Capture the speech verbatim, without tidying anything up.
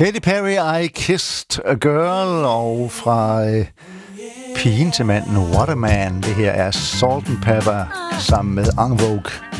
Katy Perry, I Kissed a Girl, og fra øh, pigen til manden, What a Man. Det her er Salt and Pepper sammen med En Vogue.